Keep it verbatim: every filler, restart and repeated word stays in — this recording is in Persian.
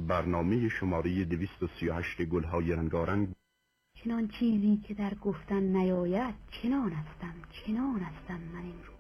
برنامه شماره دویست و سی و هشت گلهای رنگارنگ. چنان چیزی که در گفتن نیاید چنان هستم چنان هستم من امروز.